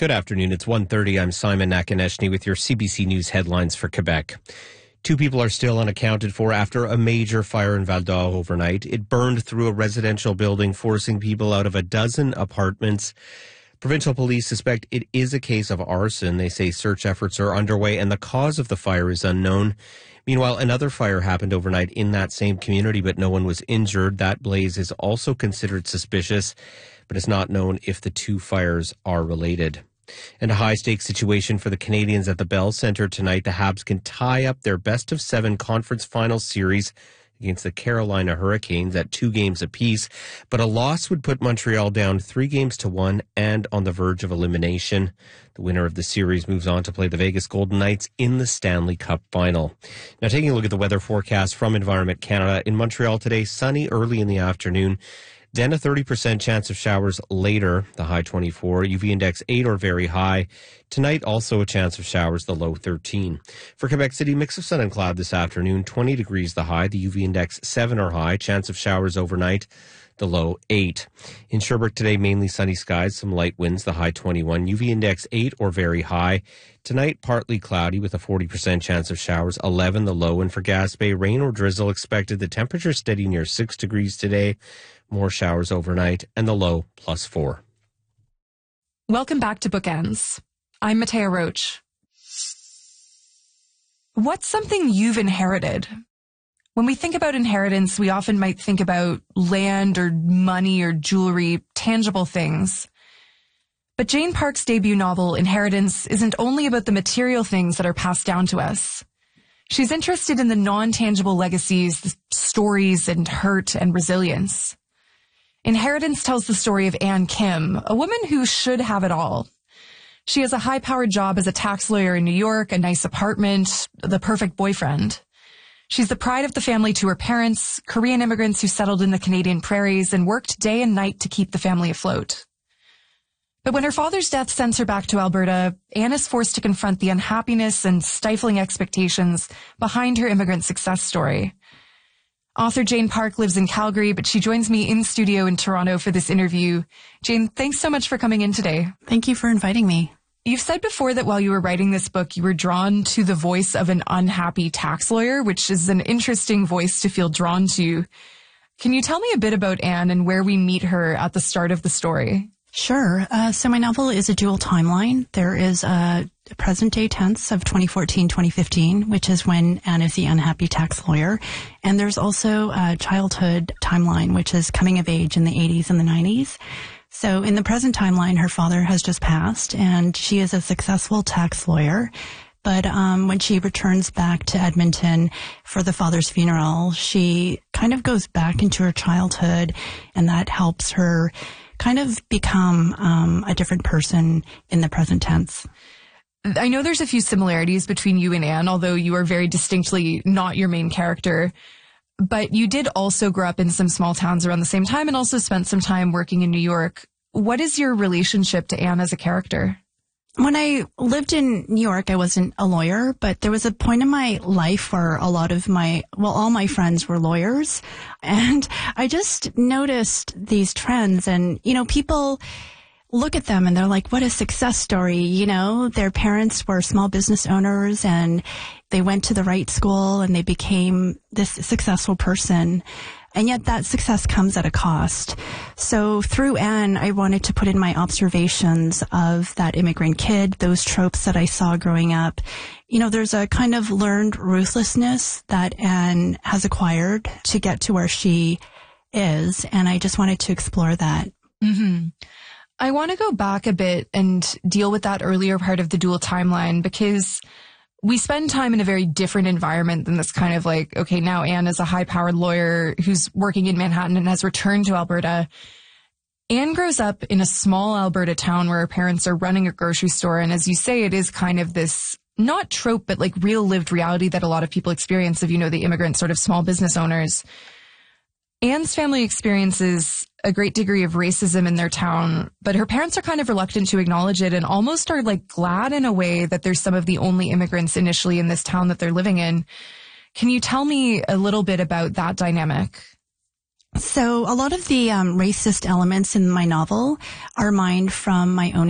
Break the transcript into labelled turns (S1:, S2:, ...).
S1: Good afternoon. It's 1:30. I'm Simon Nakaneshny with your CBC News headlines for Quebec. 2 people are still unaccounted for after a major fire in Val d'Or overnight. It burned through a residential building, forcing people out of a dozen apartments. Provincial police suspect it is a case of arson. They say search efforts are underway and the cause of the fire is unknown. Meanwhile, another fire happened overnight in that same community, but no one was injured. That blaze is also considered suspicious, but it's not known if the 2 fires are related. And a high-stakes situation for the Canadians at the Bell Centre tonight. The Habs can tie up their best-of-7 conference final series against the Carolina Hurricanes at 2 games apiece, but a loss would put Montreal down 3-1 and on the verge of elimination. The winner of the series moves on to play the Vegas Golden Knights in the Stanley Cup final. Now, taking a look at the weather forecast from Environment Canada. In Montreal today, sunny early in the afternoon, then a 30% chance of showers later, the high 24, UV index 8 or very high. Tonight, also a chance of showers, the low 13. For Quebec City, mix of sun and cloud this afternoon, 20 degrees the high, the UV index 7 or high, chance of showers overnight, the low 8. In Sherbrooke today, mainly sunny skies, some light winds, the high 21, UV index 8 or very high. Tonight, partly cloudy with a 40% chance of showers, 11 the low. And for Gaspé, rain or drizzle expected, the temperature steady near 6 degrees today. More showers overnight, and the low +4.
S2: Welcome back to Bookends. I'm Matea Roach. What's something you've inherited? When we think about inheritance, we often might think about land or money or jewelry, tangible things. But Jane Park's debut novel, Inheritance, isn't only about the material things that are passed down to us. She's interested in the non-tangible legacies, the stories and hurt and resilience. Inheritance tells the story of Ann Kim, a woman who should have it all. She has a high-powered job as a tax lawyer in New York, a nice apartment, the perfect boyfriend. She's the pride of the family to her parents, Korean immigrants who settled in the Canadian prairies and worked day and night to keep the family afloat. But when her father's death sends her back to Alberta, Ann is forced to confront the unhappiness and stifling expectations behind her immigrant success story. Author Jane Park lives in Calgary, but she joins me in studio in Toronto for this interview. Jane, thanks so much for coming in today.
S3: Thank you for inviting me.
S2: You've said before that while you were writing this book, you were drawn to the voice of an unhappy tax lawyer, which is an interesting voice to feel drawn to. Can you tell me a bit about Ann and where we meet her at the start of the story?
S3: Sure. So my novel is a dual timeline. There is a present-day tense of 2014-2015, which is when Ann is the unhappy tax lawyer. And there's also a childhood timeline, which is coming of age in the 80s and the 90s. So in the present timeline, her father has just passed, and she is a successful tax lawyer. But when she returns back to Edmonton for the father's funeral, she kind of goes back into her childhood, and that helps her kind of become a different person in the present tense.
S2: I know there's a few similarities between you and Ann, although you are very distinctly not your main character. But you did also grow up in some small towns around the same time and also spent some time working in New York. What is your relationship to Ann as a character?
S3: When I lived in New York, I wasn't a lawyer, but there was a point in my life where all my friends were lawyers. And I just noticed these trends and, people look at them and they're like, what a success story. Their parents were small business owners and they went to the right school and they became this successful person. And yet that success comes at a cost. So through Ann, I wanted to put in my observations of that immigrant kid, those tropes that I saw growing up. There's a kind of learned ruthlessness that Ann has acquired to get to where she is. And I just wanted to explore that.
S2: Mm-hmm. I want to go back a bit and deal with that earlier part of the dual timeline because we spend time in a very different environment than this kind of like, okay, now Ann is a high-powered lawyer who's working in Manhattan and has returned to Alberta. Ann grows up in a small Alberta town where her parents are running a grocery store. And as you say, it is kind of this, not trope, but like real lived reality that a lot of people experience of, the immigrant sort of small business owners. Ann's family experiences a great degree of racism in their town, but her parents are kind of reluctant to acknowledge it and almost are like glad in a way that there's some of the only immigrants initially in this town that they're living in. Can you tell me a little bit about that dynamic?
S3: So a lot of the racist elements in my novel are mined from my own